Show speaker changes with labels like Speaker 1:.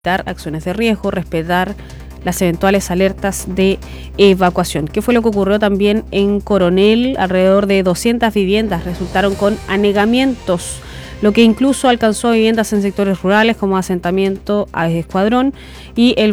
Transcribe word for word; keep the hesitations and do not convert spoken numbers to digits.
Speaker 1: evitar acciones de riesgo, respetar las eventuales alertas de evacuación. ¿Qué fue lo que ocurrió también en Coronel? Alrededor de doscientas viviendas resultaron con anegamientos, lo que incluso alcanzó a viviendas en sectores rurales como asentamiento a Escuadrón y el